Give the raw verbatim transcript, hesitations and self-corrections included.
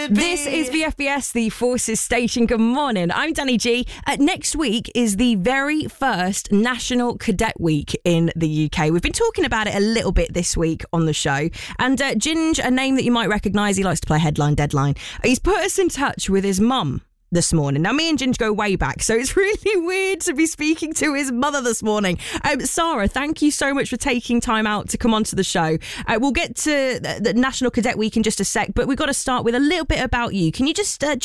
This is V F B S, the Forces Station. Good morning. I'm Danny G. Uh, next week is the very first National Cadet Week in the U K. We've been talking about it a little bit this week on the show. And uh, Ginge, a name that you might recognise, he likes to play Headline Deadline. He's put us in touch with his mum this morning. Now, me and Ginge go way back, so it's really weird to be speaking to his mother this morning. Um, Sarah, thank you so much for taking time out to come onto the show. Uh, we'll get to the National Cadet Week in just a sec, but we've got to start with a little bit about you. Can you just uh,